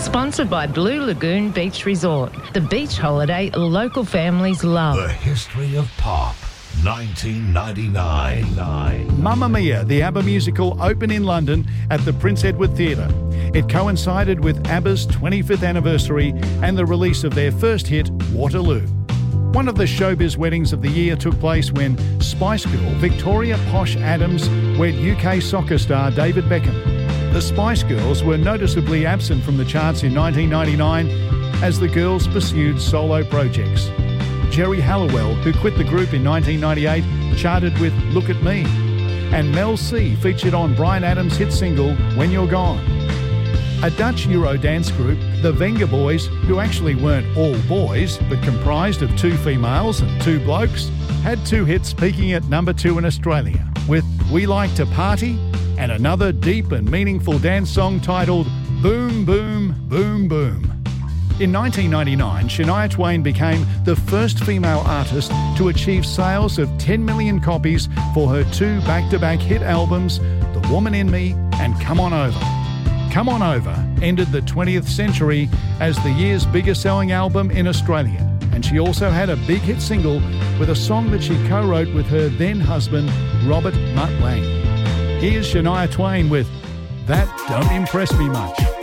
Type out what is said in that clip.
Sponsored by Blue Lagoon Beach Resort. The beach holiday local families love. The history of pop. 1999. Mamma Mia, the ABBA musical, opened in London at the Prince Edward Theatre. It coincided with ABBA's 25th anniversary and the release of their first hit, Waterloo. One of the showbiz weddings of the year took place when Spice Girl Victoria Posh Adams wed UK soccer star David Beckham. The Spice Girls were noticeably absent from the charts in 1999 as the girls pursued solo projects. Jerry Halliwell, who quit the group in 1998, charted with Look at Me. And Mel C featured on Bryan Adams' hit single, When You're Gone. A Dutch Eurodance group, the Venga Boys, who actually weren't all boys, but comprised of 2 females and 2 blokes, had 2 hits peaking at number 2 in Australia, with We Like to Party and another deep and meaningful dance song titled Boom Boom Boom Boom. In 1999, Shania Twain became the first female artist to achieve sales of 10 million copies for her 2 back-to-back hit albums, The Woman in Me and Come On Over. Come On Over ended the 20th century as the year's biggest-selling album in Australia, and she also had a big hit single with a song that she co-wrote with her then-husband, Robert Mutt Lange. Here's Shania Twain with That Don't Impress Me Much.